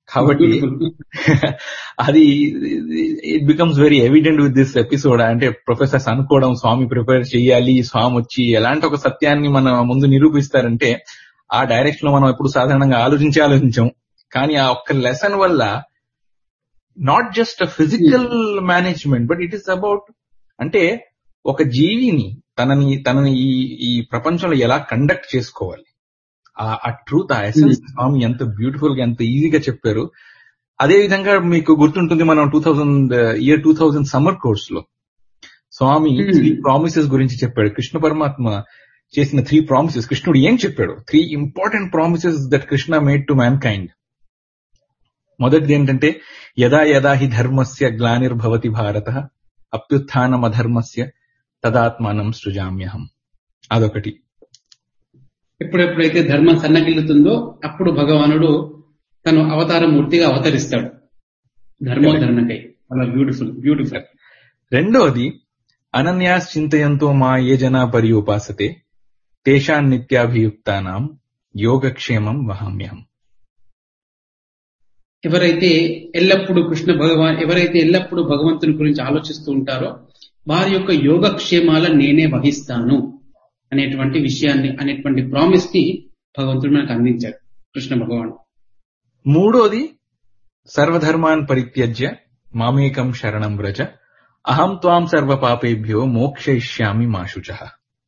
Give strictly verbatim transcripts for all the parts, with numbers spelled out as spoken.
కాబట్టి అది it becomes very evident with this episode. అంటే ప్రొఫెసర్స్ అనుకోవడం స్వామి ప్రిపేర్ చేయాలి, స్వామి వచ్చి ఎలాంటి ఒక సత్యాన్ని మన ముందు నిరూపిస్తారంటే ఆ డైరెక్షన్ లో మనం ఎప్పుడు సాధారణంగా ఆలోచించి ఆలోచించాం. కానీ ఆ ఒక్క లెసన్ వల్ల not just physical management but it is about అంటే ఒక జీవిని తనని తనని ఈ ఈ ప్రపంచంలో ఎలా కండక్ట్ చేసుకోవాలి, ఆ ట్రూత్, ఆ ఎసెన్స్ స్వామి ఎంత బ్యూటిఫుల్ గా ఎంత ఈజీగా చెప్పారు. అదే విధంగా మీకు గుర్తుంటుంది మనం two thousand year two thousand summer course లో స్వామి త్రీ ప్రామిసెస్ గురించి చెప్పాడు. కృష్ణ పరమాత్మ చేసిన త్రీ ప్రామిసెస్, కృష్ణుడు ఏం చెప్పాడు, three important promises that Krishna made to man kind. మొదటిది ఏంటంటే యదా యదా హి ధర్మస్య గ్లానిర్భవతి భారత అప్యుత్థానం అధర్మస్య తదాత్మానం సృజామ్యహం. అదొకటి. ఎప్పుడెప్పుడైతే ధర్మం సన్నగిల్లుతుందో అప్పుడు భగవానుడు తను అవతార మూర్తిగా అవతరిస్తాడు ధర్మోద్ధరణకై. అలా బ్యూటిఫుల్ బ్యూటిఫుల్. రెండోది అనన్యాస్ చింతయంతో మా ఏ జనా పర్యుపాసతే తేషాన్ నిత్యాభియుక్తానాం యోగక్షేమం వహామ్యహం. ఎవరైతే ఎల్లప్పుడూ కృష్ణ భగవాన్ ఎవరైతే ఎల్లప్పుడూ భగవంతుని గురించి ఆలోచిస్తూ ఉంటారో వారి యొక్క యోగక్షేమాలను నేనే వహిస్తాను అనేటువంటి విషయాన్ని అనేటువంటి ప్రామిస్ ని భగవంతుడు మనకు అందించాడు కృష్ణ భగవాన్. మూడోది సర్వధర్మాన్ పరిత్యజ్య మామేకం శరణం వ్రజ అహం త్వాం సర్వ పాపేభ్యో మోక్షయిష్యామి మా శుచః.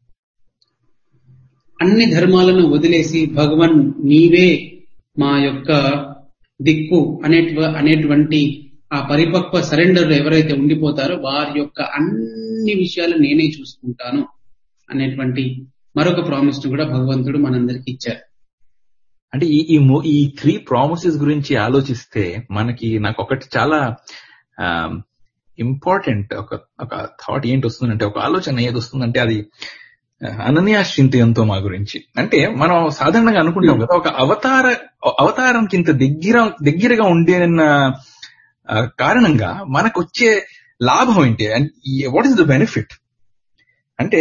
అన్ని ధర్మాలను వదిలేసి భగవన్ నీవే మా యొక్క దిక్కు అనేటు అనేటువంటి ఆ పరిపక్వ సరెండర్ ఎవరైతే ఉండిపోతారో వారి యొక్క అన్ని విషయాలు నేనే చూసుకుంటాను అనేటువంటి మరొక ప్రామిస్ ను కూడా భగవంతుడు మనందరికి ఇచ్చారు. అంటే ఈ ఈ త్రీ ప్రామిసెస్ గురించి ఆలోచిస్తే మనకి నాకు ఒకటి చాలా ఇంపార్టెంట్ ఒక ఒక థాట్ ఏంటి వస్తుందంటే, ఒక ఆలోచన ఏది వస్తుందంటే అది అనన్యాశ్చింతయంతో మా గురించి. అంటే మనం సాధారణంగా అనుకుంటాం కదా ఒక అవతార అవతారంకి ఇంత దగ్గర దగ్గరగా ఉండేన కారణంగా మనకు వచ్చే లాభం ఏంటి, వాట్ ఈస్ ద బెనిఫిట్ అంటే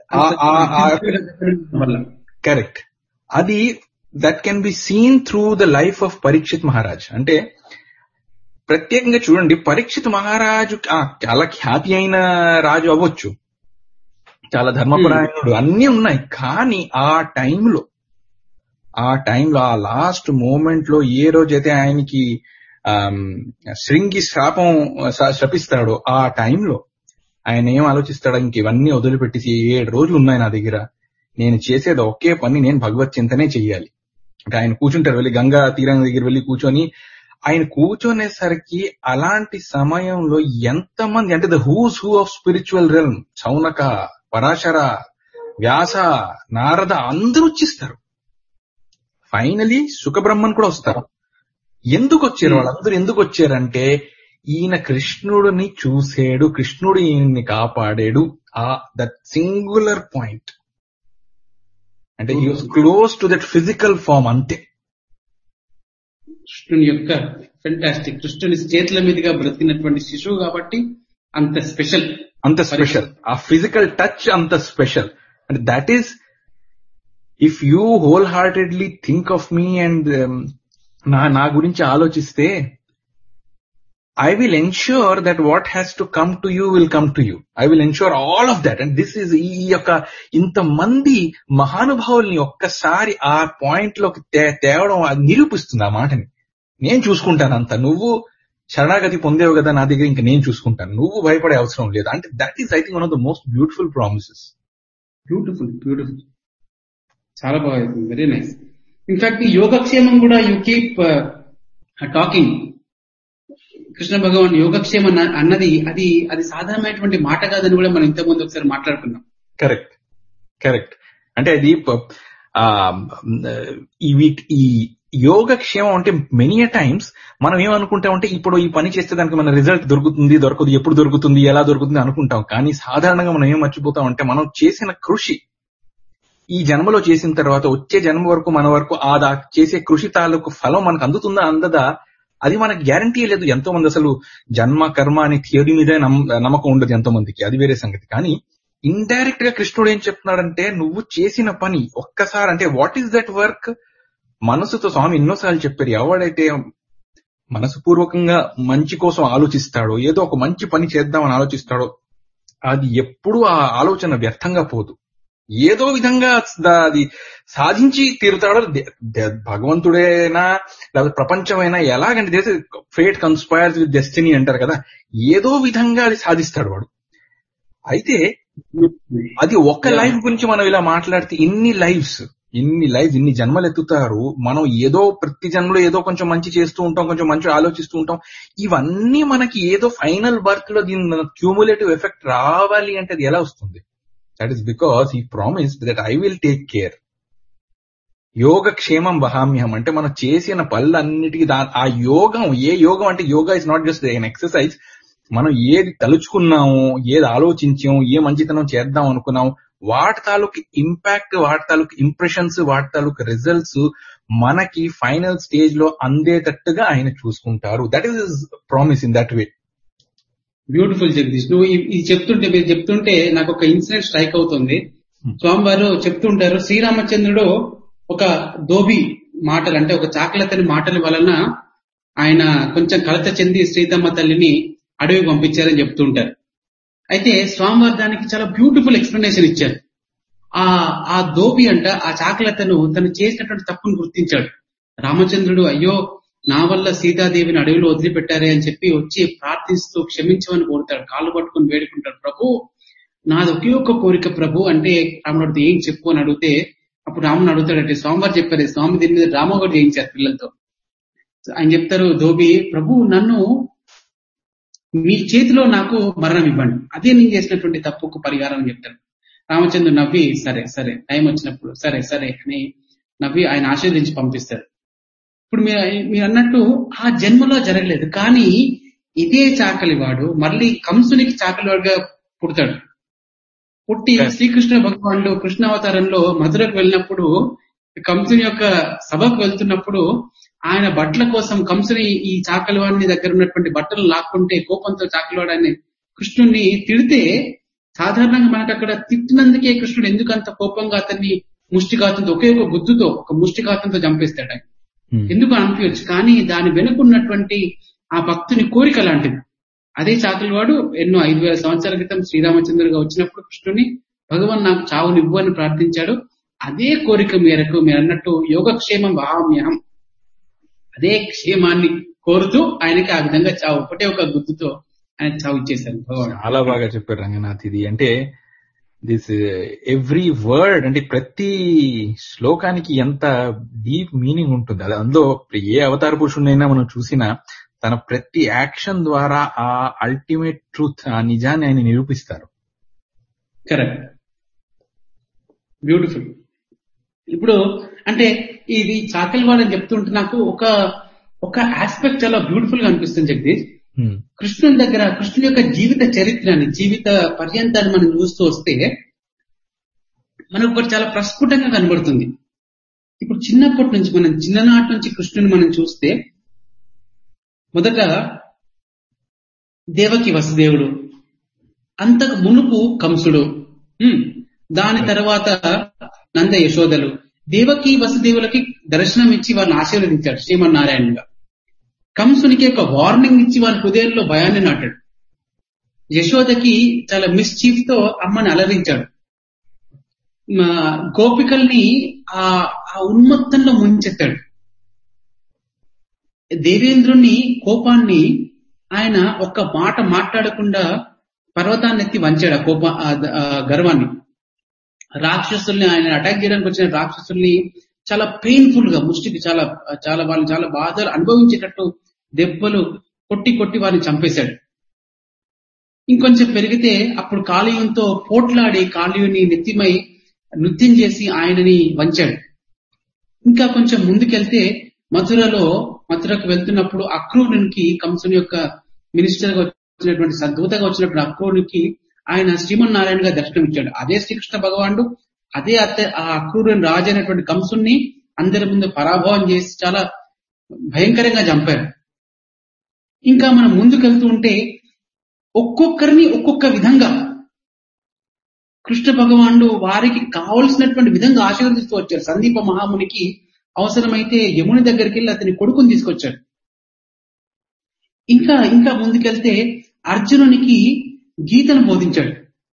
కరెక్ట్ అది that can be seen through the life of Parikshit Maharaj. అంటే ప్రత్యేకంగా చూడండి, పరీక్షిత్ మహారాజు చాలా ఖ్యాతి అయిన రాజు అవ్వచ్చు, చాలా ధర్మపరాయణుడు అన్ని ఉన్నాయి, కానీ ఆ టైంలో ఆ టైంలో ఆ లాస్ట్ మూమెంట్ లో ఏ రోజైతే ఆయనకి ఆ శృంగి శాపం శపిస్తాడో ఆ టైంలో ఆయన ఏం ఆలోచిస్తాడో, ఇంక ఇవన్నీ వదిలిపెట్టేసి ఏడు రోజులు ఉన్నాయి నా దగ్గర, నేను చేసేది ఒకే పని, నేను భగవత్ చింతనే చెయ్యాలి. అంటే ఆయన కూర్చుంటారు, వెళ్ళి గంగా తీరం దగ్గర వెళ్ళి కూర్చొని ఆయన కూర్చొనేసరికి అలాంటి సమయంలో ఎంతమంది అంటే the who's who of spiritual realm, Shaunaka, Parashara, వ్యాస, నారద అందరూ వచ్చిస్తారు. ఫైనలీ సుఖబ్రహ్మన్ కూడా వస్తారు. ఎందుకు వచ్చారు వాళ్ళందరూ? ఎందుకు వచ్చారంటే ఈయన కృష్ణుడిని చూసాడు, కృష్ణుడు ఈయన్ని కాపాడాడు. ఆ దట్ సింగులర్ పాయింట్ అంటే he was close to that physical form, అంతే. కృష్ణుని యొక్క ఫెంటాస్టిక్, కృష్ణుని చేతుల మీదుగా బ్రతికినటువంటి శిశువు కాబట్టి అంత స్పెషల్, అంత స్పెషల్. ఆ ఫిజికల్ టచ్ అంత special. And that is if you whole heartedly think of me and నా నా గురించి ఆలోచిస్తే I will ensure that what has to come to you will come to you. I will ensure all of that. And this is ఈ యొక్క ఇంతమంది మహానుభావుల్ని ఒక్కసారి ఆ point లోకి తేవడం నిరూపిస్తుంది ఆ మాటని. నేను చూసుకుంటాను అంత, నువ్వు శరణాగతి పొందేవు కదా నా దగ్గర, ఇంకా నేను చూసుకుంటాను, నువ్వు భయపడే అవసరం లేదు. అంటే that is I think one of the most beautiful promises. Beautiful beautiful చాలా బాగా, వెరీ నైస్. ఇన్ఫాక్ట్ ఈ యోగక్షేమం కూడా యూ కీప్ టాకింగ్. కృష్ణ భగవాన్ యోగక్షేమం అన్నది అది అది సాధారణమైనటువంటి మాట కాదని కూడా మనం ఇంతకుముందు ఒకసారి మాట్లాడుకున్నాం. Correct correct. అంటే అది ఈ యోగక్షేమం అంటే మెనీ టైమ్స్ మనం ఏమనుకుంటామంటే ఇప్పుడు ఈ పని చేస్తే దానికి మన రిజల్ట్ దొరుకుతుంది, దొరకదు, ఎప్పుడు దొరుకుతుంది, ఎలా దొరుకుతుంది అనుకుంటాం. కానీ సాధారణంగా మనం ఏం మర్చిపోతాం అంటే మనం చేసిన కృషి ఈ జన్మలో చేసిన తర్వాత వచ్చే జన్మ వరకు మన వరకు ఆ చేసే కృషి తాలూకు ఫలం మనకు అందుతుందా అందదా అది మనకు గ్యారంటీ లేదు. ఎంతో మంది అసలు జన్మ కర్మ అనే థియరీ మీదే నమ్మకం ఉండదు ఎంతో మందికి, అది వేరే సంగతి. కానీ ఇండైరెక్ట్ గా కృష్ణుడు ఏం చెప్తున్నాడంటే నువ్వు చేసిన పని ఒక్కసారి అంటే వాట్ ఈస్ దట్ వర్క్, మనసుతో స్వామి ఎన్నోసార్లు చెప్పారు, ఎవడైతే మనసుపూర్వకంగా మంచి కోసం ఆలోచిస్తాడో, ఏదో ఒక మంచి పని చేద్దామని ఆలోచిస్తాడో, అది ఎప్పుడూ ఆ ఆలోచన వ్యర్థంగా పోదు. ఏదో విధంగా అది సాధించి తీరుతాడో. భగవంతుడైనా లేదా ప్రపంచమైనా ఎలాగంటే ఫేట్ కన్స్పైర్స్ విత్ డెస్టినీ అంటారు కదా, ఏదో విధంగా అది సాధిస్తాడు వాడు. అయితే అది ఒక్క లైఫ్ గురించి మనం ఇలా మాట్లాడితే ఇన్ని లైఫ్స్ ఇన్ని లైఫ్ ఇన్ని జన్మలు ఎత్తుతారు. మనం ఏదో ప్రతి జన్మలో ఏదో కొంచెం మంచి చేస్తూ ఉంటాం, కొంచెం మంచి ఆలోచిస్తూ ఉంటాం. ఇవన్నీ మనకి ఏదో ఫైనల్ బర్త్ లో దీని క్యూములేటివ్ ఎఫెక్ట్ రావాలి అంటే అది ఎలా వస్తుంది? That is because he promised that I will take care. యోగక్షేమం వహామ్యహం అంటే మనం చేసిన పనులన్నిటికీ దా ఆ యోగం, ఏ యోగం అంటే yoga is not just N exercise. మనం ఏది తలుచుకున్నాము, ఏది ఆలోచించాము, ఏ మంచితనం చేద్దాం అనుకున్నాం, వాటి తాలూకు ఇంపాక్ట్, వాటి తాలూకు ఇంప్రెషన్స్, వాటి తాలూకు రిజల్ట్స్ మనకి ఫైనల్ స్టేజ్ లో అందేటట్టుగా ఆయన చూసుకుంటారు. That is promise in that way. Beautiful Jagadish. నువ్వు ఇది చెప్తుంటే మీరు చెప్తుంటే నాకు ఒక ఇన్సిడెంట్ స్ట్రైక్ అవుతుంది. స్వామివారు చెప్తుంటారు, శ్రీరామచంద్రుడు ఒక దోబి మాటలు అంటే ఒక చాకలతని మాటల వలన ఆయన కొంచెం కలత చెంది శ్రీతమ్మ తల్లిని అడవి పంపించారని చెప్తుంటారు. అయితే స్వామివారు దానికి చాలా బ్యూటిఫుల్ ఎక్స్ప్లెనేషన్ ఇచ్చారు. ఆ ఆ దోబి అంట ఆ చాకలతను తను చేసినటువంటి తప్పును గుర్తించాడు. రామచంద్రుడు అయ్యో నా వల్ల సీతాదేవిని అడవిలో వదిలిపెట్టారే అని చెప్పి వచ్చి ప్రార్థిస్తూ క్షమించమని కోరుతాడు, కాళ్ళు పట్టుకుని వేడుకుంటాడు, ప్రభు నాది ఒకే ఒక్క కోరిక ప్రభు అంటే. రాముడు ఏం చెప్పు అని అడిగితే అప్పుడు రాముని అడుగుతాడంటే స్వామివారు చెప్పారు, స్వామి దీని మీద డ్రామా కూడా చేయించారు పిల్లలతో. ఆయన చెప్తారు, ధోబి ప్రభు నన్ను మీ చేతిలో నాకు మరణం ఇవ్వండి, అదే నేను చేసినటువంటి తప్పుకు పరిహారం అని చెప్తారు. రామచంద్రుడు నవ్వి సరే సరే టైం వచ్చినప్పుడు సరే సరే అని నవ్వి ఆయన ఆశీర్వదించి పంపిస్తారు. ఇప్పుడు మీరు మీరు అన్నట్టు ఆ జన్మలో జరగలేదు, కానీ ఇదే చాకలివాడు మళ్ళీ కంసునికి చాకలివాడుగా పుడతాడు. పుట్టి శ్రీకృష్ణ భగవానుడు కృష్ణావతారంలో మధురకు వెళ్ళినప్పుడు కంసుని యొక్క సభకు వెళ్తున్నప్పుడు ఆయన బట్టల కోసం కంసుని ఈ చాకలివాడిని దగ్గర ఉన్నటువంటి బట్టలు లాక్కుంటే కోపంతో చాకలివాడాన్ని కృష్ణుడిని తిడితే, సాధారణంగా మనకు అక్కడ తిట్టినందుకే కృష్ణుడు ఎందుకంత కోపంగా అతన్ని ముష్టిఘాతంతో ఒకే ఒక గుద్దుతో ఒక ముష్టిఘాతంతో చంపేస్తాడు ఆయన. ఎందుకు అనిపించచ్చు, కానీ దాని వెనుకున్నటువంటి ఆ భక్తుని కోరిక లాంటిది. అదే చాకలివాడు ఎన్నో ఐదు వేల సంవత్సరాల క్రితం శ్రీరామచంద్రుడిగా వచ్చినప్పుడు కృష్ణుని భగవాన్ నాకు చావునివ్వు అని ప్రార్థించాడు. అదే కోరిక మేరకు మీరు అన్నట్టు యోగక్షేమం వహామ్యహం, అదే క్షేమాన్ని కోరుతూ ఆయనకి ఆ విధంగా చావు ఒకటే ఒక గుర్తుతో ఆయన చావు ఇచ్చేశారు భగవాన్. చాలా బాగా చెప్పారు రంగనాథ్. ఇది అంటే దిస్ ఎవ్రీ వర్డ్ అంటే ప్రతి శ్లోకానికి ఎంత డీప్ మీనింగ్ ఉంటుంది. అది అందులో ఏ అవతార పురుషుడినైనా మనం చూసినా తన ప్రతి యాక్షన్ ద్వారా ఆ అల్టిమేట్ ట్రూత్, ఆ నిజాన్ని ఆయన నిరూపిస్తారు. Correct, beautiful. ఇప్పుడు అంటే ఇది చాకలివాడు అని చెప్తుంటే నాకు ఒక ఒక ఆస్పెక్ట్ చాలా బ్యూటిఫుల్ గా అనిపిస్తుంది జగదీష్. కృష్ణుని దగ్గర కృష్ణుని యొక్క జీవిత చరిత్రని, జీవిత పర్యంతాన్ని మనం చూస్తూ వస్తే మనకు ఒకటి చాలా ప్రస్ఫుటంగా కనబడుతుంది. ఇప్పుడు చిన్నప్పటి నుంచి మనం చిన్ననాటి నుంచి కృష్ణుని మనం చూస్తే మొదట దేవకి వసుదేవుడు, అంతకు మునుపు కంసుడు, దాని తర్వాత నంద యశోదలు, దేవకి వసుదేవులకి దర్శనం ఇచ్చి వారిని ఆశీర్వదించాడు శ్రీమన్నారాయణుగా. కంసునికి ఒక వార్నింగ్ ఇచ్చి వారి హృదయంలో భయాన్ని నాటాడు. యశోదకి చాలా మిస్చీఫ్ తో అమ్మని అలరించాడు. గోపికల్ని ఆ ఉన్మత్తంలో ముంచెత్తాడు. దేవేంద్రుని కోపాన్ని ఆయన ఒక్క మాట మాట్లాడకుండా పర్వతాన్ని ఎత్తి వంచాడు. ఆ కోప గర్వాన్ని, రాక్షసుల్ని ఆయన అటాక్ చేయడానికి వచ్చిన రాక్షసుల్ని చాలా పెయిన్ఫుల్ గా ముష్టికి చాలా చాలా వాళ్ళు చాలా బాధలు అనుభవించేటట్టు దెబ్బలు కొట్టి కొట్టి వారిని చంపేశాడు. ఇంకొంచెం పెరిగితే అప్పుడు కాళీయునితో పోట్లాడి కాళీయుని నెత్తిమై నృత్యం చేసి ఆయనని వంచాడు. ఇంకా కొంచెం ముందుకెళ్తే మథురలో మథురకు వెళ్తున్నప్పుడు అక్రూరునికి, కంసుని యొక్క మినిస్టర్ గా వచ్చినటువంటి సద్భూతగా వచ్చినప్పుడు అక్రూరునికి ఆయన శ్రీమన్నారాయణగా దర్శనం ఇచ్చాడు. అదే శ్రీకృష్ణ భగవానుడు అదే అత్త ఆ అక్రూరుని రాజు అయినటువంటి కంసుని అందరి ముందు పరాభవం చేసి చాలా భయంకరంగా చంపారు. ఇంకా మనం ముందుకెళ్తూ ఉంటే ఒక్కొక్కరిని ఒక్కొక్క విధంగా కృష్ణ భగవానుడు వారికి కావలసినటువంటి విధంగా ఆశీర్వదిస్తూ వచ్చారు. సందీప మహామునికి అవసరమైతే యముని దగ్గరికి వెళ్ళి అతని కొడుకుని తీసుకొచ్చాడు. ఇంకా ఇంకా ముందుకెళ్తే అర్జునునికి గీతను బోధించాడు.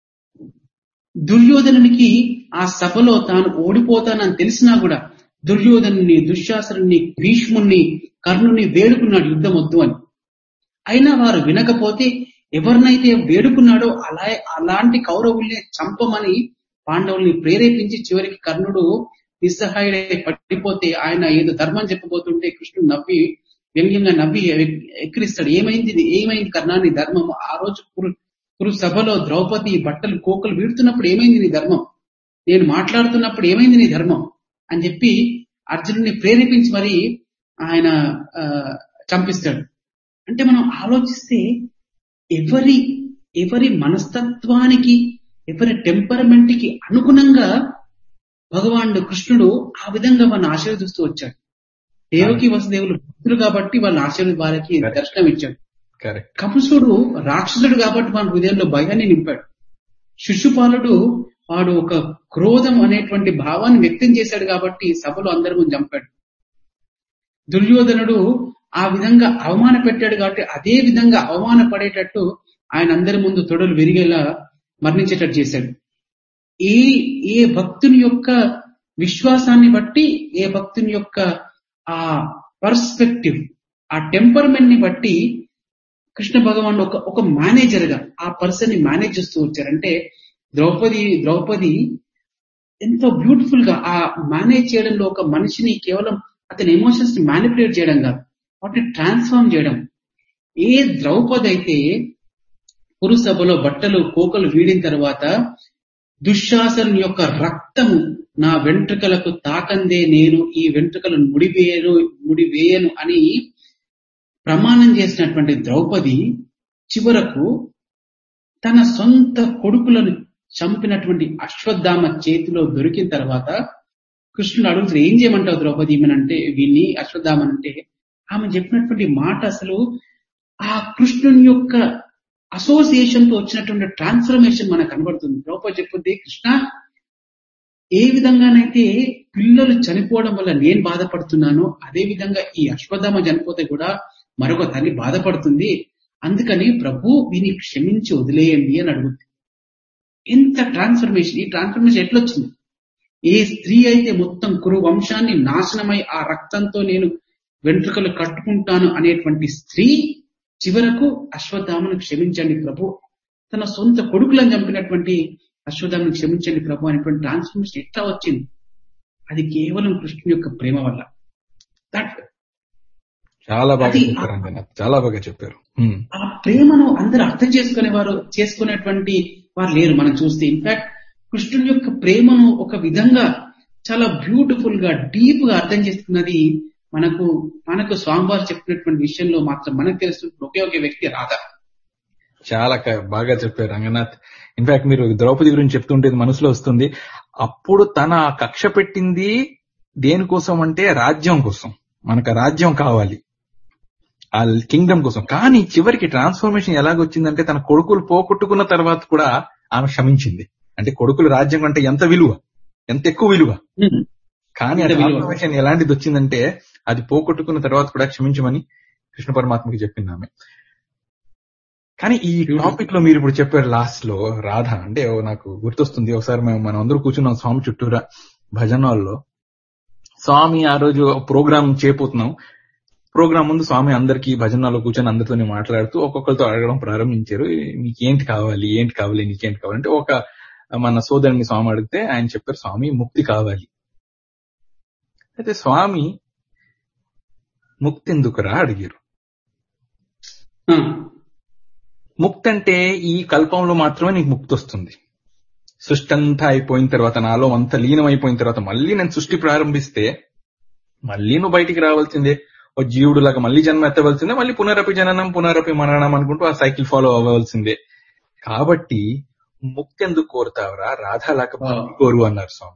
దుర్యోధనునికి ఆ సభలో తాను ఓడిపోతానని తెలిసినా కూడా దుర్యోధనుని, దుశ్శాసనుని, భీష్ముణ్ణి, కర్ణుని వేడుకున్నాడు యుద్ధం వద్దు అని. అయినా వారు వినకపోతే ఎవరినైతే వేడుకున్నాడో అలా అలాంటి కౌరవుల్ని చంపమని పాండవుల్ని ప్రేరేపించి చివరికి కర్ణుడు నిస్సహాయుడై పడిపోతే ఆయన ఏదో ధర్మం చెప్పబోతుంటే కృష్ణుడు నవ్వి వ్యంగ్యంగా నవ్వి ఎక్కిరిస్తాడు. ఏమైంది ఇది? ఏమైంది కర్ణా నీ ధర్మము? ఆ రోజు కురు కురు సభలో ద్రౌపది బట్టలు కోకలు వీడుతున్నప్పుడు ఏమైంది నీ ధర్మం? నేను మాట్లాడుతున్నప్పుడు ఏమైంది నీ ధర్మం అని చెప్పి అర్జునుడిని ప్రేరేపించి మరి ఆయన చంపిస్తాడు. అంటే మనం ఆలోచిస్తే ఎవరి ఎవరి మనస్తత్వానికి, ఎవరి టెంపరమెంట్ కి అనుగుణంగా భగవానుడు కృష్ణుడు ఆ విధంగా వాళ్ళని ఆశీర్వదిస్తూ వచ్చాడు. దేవకి వసుదేవులు భక్తులు కాబట్టి వాళ్ళ ఆశీర్వాద వారికి దర్శనం ఇచ్చాడు. కంసుడు రాక్షసుడు కాబట్టి మన హృదయంలో భయాన్ని నింపాడు. శిశుపాలుడు వాడు ఒక క్రోధం అనేటువంటి భావాన్ని వ్యక్తం చేశాడు కాబట్టి సభలో అందరి ముందు చంపాడు. దుర్యోధనుడు ఆ విధంగా అవమాన పెట్టాడు కాబట్టి అదే విధంగా అవమాన పడేటట్టు ఆయన అందరి ముందు తొడలు విరిగేలా మరణించేటట్టు చేశాడు. ఏ ఏ భక్తుని యొక్క విశ్వాసాన్ని బట్టి, ఏ భక్తుని యొక్క ఆ పర్స్పెక్టివ్, ఆ టెంపర్మెంట్ ని బట్టి కృష్ణ భగవాన్ ఒక ఒక మేనేజర్ గా ఆ పర్సన్ ని మేనేజ్ చేస్తూ వచ్చారంటే ద్రౌపది ద్రౌపది ఎంతో బ్యూటిఫుల్ గా ఆ మేనేజ్ చేయడంలో ఒక మనిషిని కేవలం అతని ఎమోషన్స్ ని మ్యానిపులేట్ చేయడం కాదు, వాటిని ట్రాన్స్ఫార్మ్ చేయడం. ఏ ద్రౌపది అయితే పురుసభలో బట్టలు కోకలు వీడిన తర్వాత దుశ్శాసను యొక్క రక్తము నా వెంట్రుకలకు తాకందే నేను ఈ వెంట్రుకలను ముడివేయను ముడివేయను అని ప్రమాణం చేసినటువంటి ద్రౌపది చివరకు తన సొంత కొడుకులను చంపినటువంటి అశ్వత్థామ చేతిలో దొరికిన తర్వాత కృష్ణుడు అడుగుతాడు, ఏం చేయమంటావు ద్రౌపది ఈమెనంటే, వీళ్ళని అశ్వత్థామనంటే ఆమె చెప్పినటువంటి మాట అసలు ఆ కృష్ణుని యొక్క అసోసియేషన్ తో వచ్చినటువంటి ట్రాన్స్ఫర్మేషన్ మనకు కనబడుతుంది. ద్రౌపది చెప్పుద్ది, కృష్ణ ఏ విధంగానైతే పిల్లలు చనిపోవడం వల్ల నేను బాధపడుతున్నానో అదే విధంగా ఈ అశ్వత్థామ చనిపోతే కూడా మరొక తల్లి బాధపడుతుంది, అందుకని ప్రభు వీని క్షమించి వదిలేయండి అని అడుగుతుంది. ఎంత ట్రాన్స్ఫర్మేషన్! ఈ ట్రాన్స్ఫర్మేషన్ ఎట్లొచ్చింది? ఏ స్త్రీ అయితే మొత్తం కురు వంశాన్ని నాశనమై ఆ రక్తంతో నేను వెంట్రుకలు కట్టుకుంటాను అనేటువంటి స్త్రీ చివరకు అశ్వత్థామను క్షమించండి ప్రభు, తన సొంత కొడుకులను చంపినటువంటి అశ్వత్థామను క్షమించండి ప్రభు అనేటువంటి ట్రాన్స్ఫర్మేషన్ ఎట్లా వచ్చింది? అది కేవలం కృష్ణుని యొక్క ప్రేమ వల్ల. దట్ చాలా బాగా చెప్పారు, చాలా బాగా చెప్పారు. ఆ ప్రేమను అందరూ అర్థం చేసుకునేవారు చేసుకునేటువంటి వారు లేరు మనం చూస్తే. ఇన్ఫాక్ట్ కృష్ణుని యొక్క ప్రేమను ఒక విధంగా చాలా బ్యూటిఫుల్ గా డీప్ గా అర్థం చేసుకున్నది మనకు మనకు స్వామివారు చెప్పినటువంటి విషయంలో మాత్రం మనకు తెలుస్తుంది ఒకే ఒక వ్యక్తి రాధ. చాలా బాగా చెప్పారు రంగనాథ్. ఇన్ఫాక్ట్ మీరు ద్రౌపది గురించి చెప్తుంటే మనసులో వస్తుంది, అప్పుడు తన కక్ష పెట్టింది దేనికోసం అంటే రాజ్యం కోసం, మనకు రాజ్యం కావాలి, ఆ కింగ్డమ్ కోసం. కానీ చివరికి ట్రాన్స్ఫర్మేషన్ ఎలాగొచ్చిందంటే తన కొడుకులు పోగొట్టుకున్న తర్వాత కూడా ఆమె క్షమించింది. అంటే కొడుకులు రాజ్యం కంటే ఎంత విలువ, ఎంత ఎక్కువ విలువ. కానీ ఆ ట్రాన్స్ఫర్మేషన్ ఎలాంటిది వచ్చిందంటే అది పోగొట్టుకున్న తర్వాత కూడా క్షమించమని కృష్ణ పరమాత్మకి చెప్పింది ఆమె. కానీ ఈ టాపిక్ లో మీరు ఇప్పుడు చెప్పారు లాస్ట్ లో రాధ అంటే నాకు గుర్తొస్తుంది. ఒకసారి మేము మనం అందరూ కూర్చున్నాం స్వామి చుట్టూరా భజనాల్లో. స్వామి ఆ రోజు ప్రోగ్రామ్ చేయబోతున్నాం. ప్రోగ్రామ్ ముందు స్వామి అందరికి భజనాల్లో కూర్చొని అందరితో మాట్లాడుతూ ఒక్కొక్కరితో అడగడం ప్రారంభించారు. నీకేంటి కావాలి, ఏంటి కావాలి, నీకేంటి కావాలంటే ఒక మన సోదరుని స్వామి అడిగితే ఆయన చెప్పారు, స్వామి ముక్తి కావాలి. అయితే స్వామి ముక్తి ఎందుకురా అడిగారు. ముక్తి అంటే ఈ కల్పంలో మాత్రమే నీకు ముక్తి వస్తుంది. సృష్టి అంతా అయిపోయిన తర్వాత, నాలో అంత లీనం అయిపోయిన తర్వాత మళ్ళీ నేను సృష్టి ప్రారంభిస్తే మళ్ళీ నువ్వు బయటికి రావాల్సిందే, ఓ జీవుడు లాగా మళ్ళీ జన్మ ఎత్తవలసిందే, మళ్ళీ పునరపి జననం పునరపి మరణం అనుకుంటూ ఆ సైకిల్ ఫాలో అవ్వవలసిందే. కాబట్టి ముక్తి ఎందుకు కోరుతావరా, రాధాలాగా భక్తి కోరు అన్నారు స్వామి.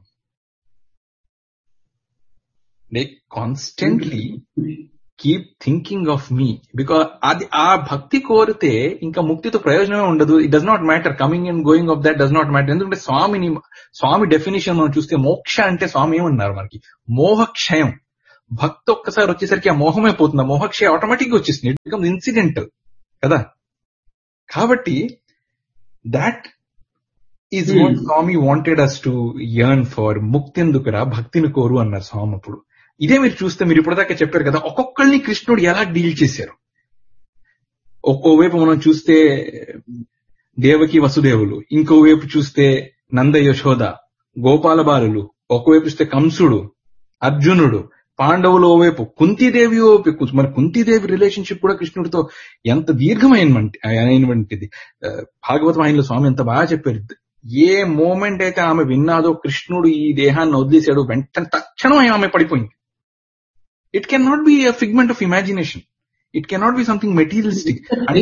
They constantly keep thinking of me, because అది ఆ భక్తి కోరితే ఇంకా ముక్తితో ప్రయోజనమే ఉండదు. It does not matter, coming and going of that does not matter. ఎందుకంటే స్వామిని స్వామి డెఫినేషన్ మనం చూస్తే మోక్ష అంటే స్వామి ఏమన్నారు మనకి, మోహక్షయం. భక్తి ఒక్కసారి వచ్చేసరికి ఆ మోహమే పోతుంది, ఆ మోహక్షయ ఆటోమేటిక్ గా వచ్చేస్తుంది, ఇట్ బికమ్స్ ఇన్సిడెంటల్ కదా. కాబట్టి that is what Swamy wanted us to yearn for. ముక్తి ఎందుకురా భక్తిని కోరు అన్నారు స్వామి అప్పుడు. ఇదే మీరు చూస్తే, మీరు ఇప్పటిదాకా చెప్పారు కదా, ఒక్కొక్కరిని కృష్ణుడు ఎలా డీల్ చేశారు. ఒక్కోవైపు మనం చూస్తే దేవకి వసుదేవులు, ఇంకోవైపు చూస్తే నంద యశోద, గోపాల బాలులు, ఒకవైపు చూస్తే కంసుడు, అర్జునుడు, పాండవులు ఓవైపు, కుంతీదేవి ఓవైపు. మరి కుంతీదేవి రిలేషన్షిప్ కూడా కృష్ణుడితో ఎంత దీర్ఘమైనటువంటిది. భాగవతం ఆయనలో స్వామి ఎంత బాగా చెప్పారు. ఏ మూమెంట్ అయితే ఆమె విన్నాదో కృష్ణుడు ఈ దేహాన్ని వదిలేశాడు, వెంటనే తక్షణం ఆమె పడిపోయింది. It can not be a figment of imagination, it can not be something materialistic.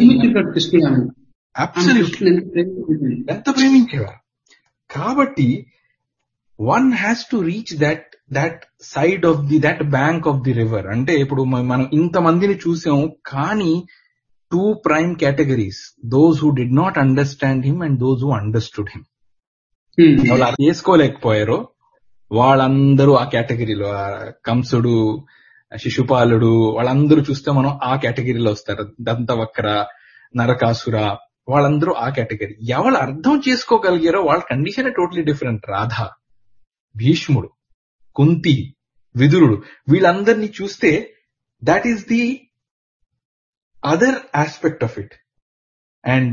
ఎంత ప్రేమించేవారు. కాబట్టి one has to reach that that side of the that bank of the river. అంటే ఇప్పుడు మనం ఇంతమందిని చూసాం, కానీ two prime categories, those who did not understand him and those who understood him. వాళ్ళు అది చేసుకోలేకపోయారో వాళ్ళందరూ ఆ కేటగిరీలో, కంసుడు, శిశుపాలుడు, వాళ్ళందరూ చూస్తే మనం ఆ కేటగిరీలో వస్తారు. దంతవక్ర, నరకాసుర, వాళ్ళందరూ ఆ కేటగిరీ. ఎవరు అర్థం చేసుకోగలిగారో వాళ్ళ కండిషన్ టోటలీ డిఫరెంట్. రాధ, భీష్ముడు, కుంతి, విదురుడు, వీళ్ళందరినీ చూస్తే that is the other aspect of it. And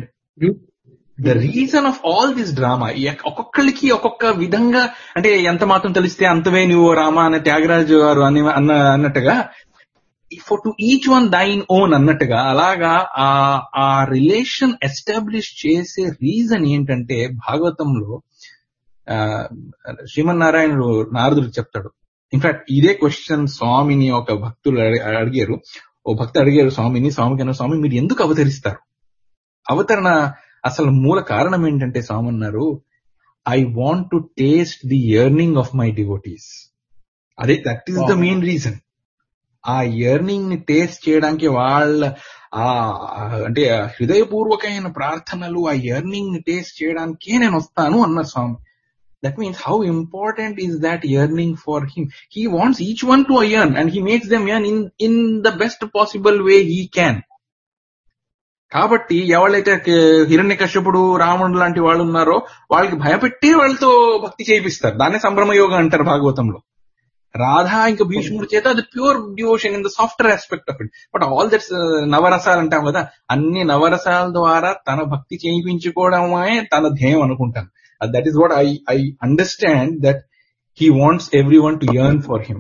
the reason of all this drama, ఒక్కొక్కరికి ఒక్కొక్క విధంగా, అంటే ఎంత మాత్రం తెలిస్తే అంతవే నువ్వు రామ అనే త్యాగరాజు గారు అని అన్న అన్నట్టుగా, for to each one దైన్ own అన్నట్టుగా, అలాగా ఆ ఆ రిలేషన్ ఎస్టాబ్లిష్ చేసే రీజన్ ఏంటంటే, భాగవతంలో ఆ శ్రీమన్నారాయణుడు నారదుడు చెప్తాడు. ఇన్ఫాక్ట్ ఇదే క్వశ్చన్ స్వామిని ఒక భక్తులు అడిగారు. ఓ భక్తుడు అడిగారు స్వామిని, స్వామికి అన్న, స్వామి మీరు ఎందుకు అవతరిస్తారు? అవతరణ అసలు మూల కారణం ఏంటంటే స్వామి అన్నారు, I want to taste the yearning of my devotees. అదే, that is the main reason. ఆ యర్నింగ్ ని టేస్ట్ చేయడానికి, వాళ్ళ ఆ అంటే హృదయపూర్వకమైన ప్రార్థనలు, ఆ యర్నింగ్ ని టేస్ట్ చేయడానికే నేను వస్తాను అన్నారు స్వామి. That means how important is that yearning for him. He wants each one to yearn and he makes them yearn in, in the best possible way he can. కాబట్టి ఎవరైతే హిరణ్యకశ్యపుడు, రావణుడు లాంటి వాళ్ళు ఉన్నారో వాళ్ళకి భయపెట్టి వాళ్ళతో భక్తి చేయిస్తారు. దాన్నే సంభ్రమ యోగం అంటారు భాగవతంలో. రాధా ఇంకా భీష్ముడి చేత అది pure devotion in the software aspect of it. But all that's నవరసాలు అంటాం కదా, అన్ని నవరసాల ద్వారా తన భక్తి చేయించుకోవడమే తన ధ్యేయం అనుకుంటాను. That is what I, I understand, that he wants everyone to yearn for him.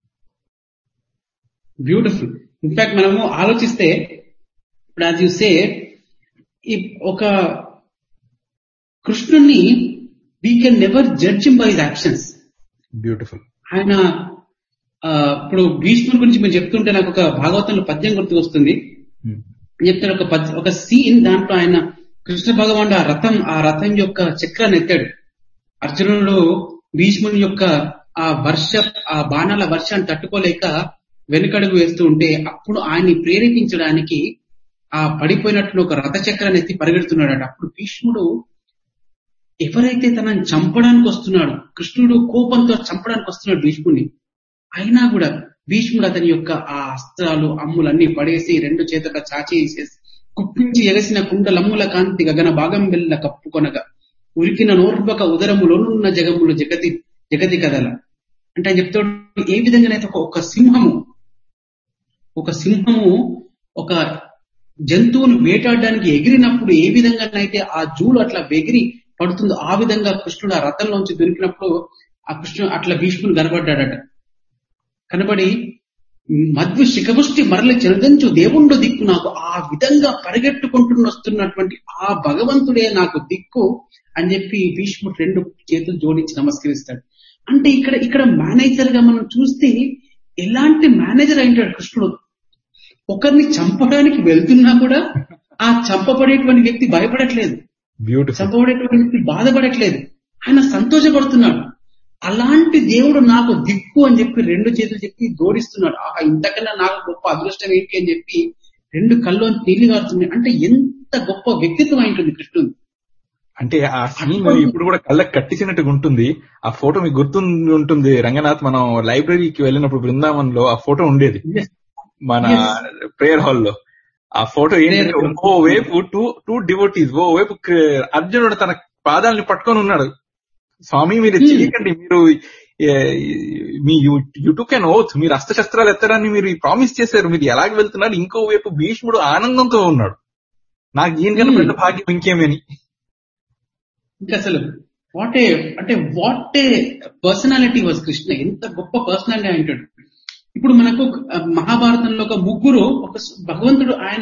Beautiful. In fact, మనము ఆలోచిస్తే, ఇప్పుడు as you say, ఒక కృష్ణుని we can never judge him by his actions. Beautiful. ఆయన ఇప్పుడు భీష్ముడి గురించి మీరు చెప్తుంటే నాకు ఒక భాగవతంలో పద్యం గుర్తుకు వస్తుంది. చెప్తాను ఒక ఒక సీన్, దాంట్లో ఆయన కృష్ణ భగవానుడు ఆ రథం ఆ రథం యొక్క చక్రాన్ని ఎత్తాడు. అర్జునుడు భీష్ముని యొక్క ఆ వర్ష ఆ బాణాల వర్షాన్ని తట్టుకోలేక వెనుకడుగు వేస్తూ ఉంటే, అప్పుడు ఆయన్ని ప్రేరేపించడానికి ఆ పడిపోయినట్లు ఒక రథ చక్రాన్ని ఎత్తి పరిగెడుతున్నాడు. అప్పుడు భీష్ముడు ఎవరైతే తనని చంపడానికి వస్తున్నాడు, కృష్ణుడు కోపంతో చంపడానికి వస్తున్నాడు భీష్ముని, అయినా కూడా భీష్ముడు అతని యొక్క ఆ అస్త్రాలు అమ్ములన్నీ పడేసి రెండు చేతుల చాచి వేసేసి కుప్పించి ఎగసిన కుండలమ్ముల కాంతి గగన భాగం వెళ్ళ కప్పుకొనగా ఉరికిన నోర్వక ఉదరములోనున్న జగములు జగతి జగతి కదల. అంటే ఆయన చెప్తాడు, ఏ విధంగానైతే ఒక సింహము ఒక సింహము ఒక జంతువును వేటాడడానికి ఎగిరినప్పుడు ఏ విధంగానైతే ఆ జూలు అట్లా ఎగిరి పడుతుందో, ఆ విధంగా కృష్ణుడు ఆ రథంలోంచి దొరికినప్పుడు ఆ కృష్ణుడు అట్లా భీష్ముడు కనబడ్డాడట. కనబడి మధ్య శిఖముష్టి మరలి చెరదంచు దేవుండు దిక్కు నాకు, ఆ విధంగా పరిగెట్టుకుంటూ వస్తున్నటువంటి ఆ భగవంతుడే నాకు దిక్కు అని చెప్పి భీష్ముడు రెండు చేతులు జోడించి నమస్కరిస్తాడు. అంటే ఇక్కడ ఇక్కడ మేనేజర్ గా మనం చూస్తే ఎలాంటి మేనేజర్ అయింటాడు కృష్ణుడు. ఒకరిని చంపడానికి వెళ్తున్నా కూడా ఆ చంపబడేటువంటి వ్యక్తి భయపడట్లేదు, చంపబడేటువంటి వ్యక్తి బాధపడట్లేదు, ఆయన సంతోషపడుతున్నాడు. అలాంటి దేవుడు నాకు దిక్కు అని చెప్పి రెండు చేతులు చెప్పి జోడిస్తున్నాడు. ఆహా, ఇంతకన్నా నాకు గొప్ప అదృష్టం ఏంటి అని చెప్పి రెండు కళ్ళు నీళ్లు కారుతున్నాయి. అంటే ఎంత గొప్ప వ్యక్తిత్వం అయింటుంది కృష్ణుడు. అంటే ఆ సీన్ ఇప్పుడు కూడా కళ్ళకి కట్టించినట్టుగా ఉంటుంది. ఆ ఫోటో మీకు గుర్తుండి ఉంటుంది రంగనాథ్, మనం లైబ్రరీకి వెళ్ళినప్పుడు బృందావన్ లో ఆ ఫోటో ఉండేది మన ప్రేయర్ హాల్లో. ఆ ఫోటో ఏంటంటే ఓ వైపు టూ టూ డివోటీస్, ఓ వైపు అర్జునుడు తన పాదాలని పట్టుకొని ఉన్నాడు. స్వామి మీరు చేయకండి, మీరు me you took N oath, మీరు అస్త్రశస్త్రాలు ఎత్తడాన్ని మీరు ప్రామిస్ చేశారు, మీరు ఎలాగ వెళ్తున్నారు. ఇంకో వైపు భీష్ముడు ఆనందంతో ఉన్నాడు, నాకు దీనికన్నా పెద్ద భాగ్యం ఇంకేమని. ఇంకా అసలు వాట్ ఏ అంటే what a personality was Krishna, ఎంత గొప్ప పర్సనాలిటీ అంటాడు. ఇప్పుడు మనకు మహాభారతంలో ఒక ముగ్గురు, ఒక భగవంతుడు ఆయన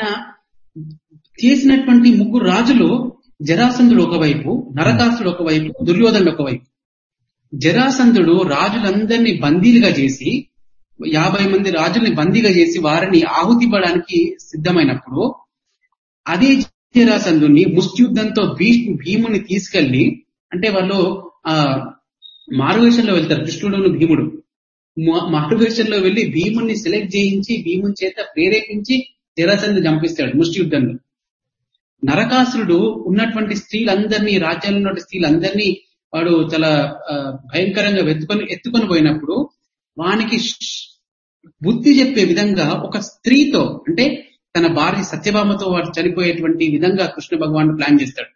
చేసినటువంటి ముగ్గురు రాజులు, జరాసంధుడు ఒకవైపు, నరకాసుడు ఒకవైపు, దుర్యోధనుడు ఒకవైపు. జరాసంధుడు రాజులందరినీ బందీలుగా చేసి, యాభై మంది రాజుల్ని బందీగా చేసి వారిని ఆహుతి ఇవ్వడానికి సిద్ధమైనప్పుడు, అదే జరాసంధుని ముష్టియుద్ధంతో భీష్ము భీముని తీసుకెళ్లి, అంటే వాళ్ళు ఆ మారువేషంలో వెళ్తారు, కృష్ణుడు భీముడు మారువేషంలో వెళ్లి భీముని సెలెక్ట్ చేయించి భీముని చేత ప్రేరేపించి జరాసంధు చంపిస్తాడు ముష్టియుద్ధంలో. నరకాసురుడు ఉన్నటువంటి స్త్రీలందరినీ, రాజ్యంలో ఉన్న స్త్రీలందరినీ వాడు చాలా భయంకరంగా వెతుకొని ఎత్తుకొని పోయినప్పుడు వానికి బుద్ధి చెప్పే విధంగా ఒక స్త్రీతో, అంటే తన భార్య సత్యభామతో వాడు చనిపోయేటువంటి విధంగా కృష్ణ భగవానుడు ప్లాన్ చేస్తాడు.